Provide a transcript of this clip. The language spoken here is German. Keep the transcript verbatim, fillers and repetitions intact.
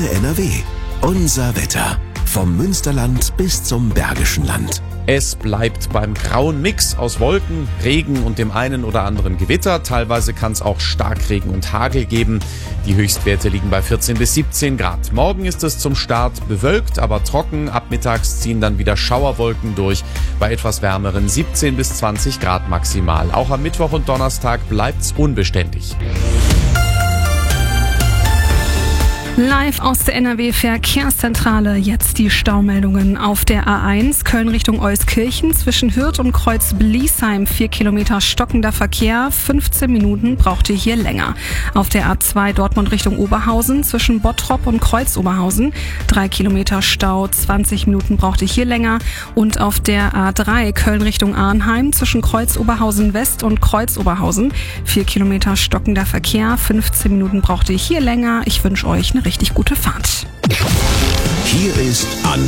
N R W. Unser Wetter. Vom Münsterland bis zum Bergischen Land. Es bleibt beim grauen Mix aus Wolken, Regen und dem einen oder anderen Gewitter. Teilweise kann es auch Starkregen und Hagel geben. Die Höchstwerte liegen bei vierzehn bis siebzehn Grad. Morgen ist es zum Start bewölkt, aber trocken. Ab mittags ziehen dann wieder Schauerwolken durch. Bei etwas wärmeren siebzehn bis zwanzig Grad maximal. Auch am Mittwoch und Donnerstag bleibt's unbeständig. Live aus der N R W-Verkehrszentrale jetzt die Staumeldungen auf der A eins Köln Richtung Euskirchen zwischen Hürth und Kreuz-Bliesheim. Vier Kilometer stockender Verkehr, fünfzehn Minuten braucht ihr hier länger. Auf der A zwei Dortmund Richtung Oberhausen zwischen Bottrop und Kreuz-Oberhausen. Drei Kilometer Stau, zwanzig Minuten braucht ihr hier länger. Und auf der A drei Köln Richtung Arnheim zwischen Kreuz-Oberhausen West und Kreuz-Oberhausen. Vier Kilometer stockender Verkehr, fünfzehn Minuten braucht ihr hier länger. Ich wünsche euch eine richtig gute Fahrt. Hier ist Antenne.